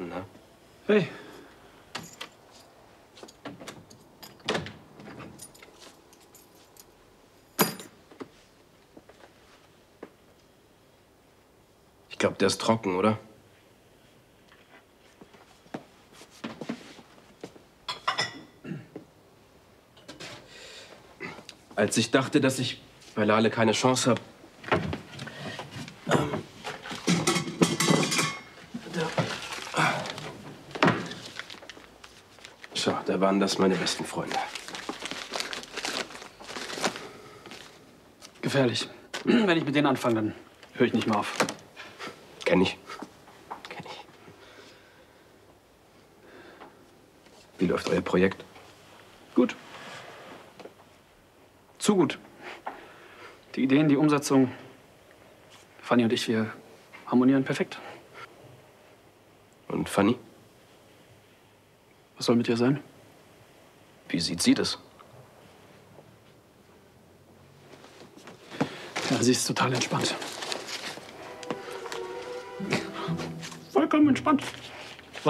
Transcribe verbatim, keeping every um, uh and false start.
Na? Hey. Ich glaube, der ist trocken, oder? Als ich dachte, dass ich bei Lale keine Chance habe, ähm, da, schau, da waren das meine besten Freunde. Gefährlich. Wenn ich mit denen anfange, dann höre ich nicht mehr auf. Kenn ich. Kenn ich. Wie läuft euer Projekt? Gut. Zu gut. Die Ideen, die Umsetzung. Fanny und ich, wir harmonieren perfekt. Und Fanny? Was soll mit ihr sein? Wie sieht sie das? Ja, sie ist total entspannt. Vollkommen entspannt.